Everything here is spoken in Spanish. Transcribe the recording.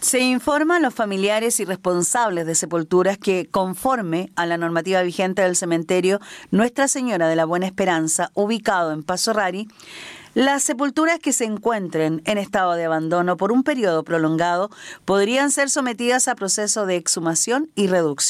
Se informa a los familiares y responsables de sepulturas que, conforme a la normativa vigente del cementerio Nuestra Señora de la Buena Esperanza, ubicado en Paso Rari, las sepulturas que se encuentren en estado de abandono por un periodo prolongado podrían ser sometidas a proceso de exhumación y reducción.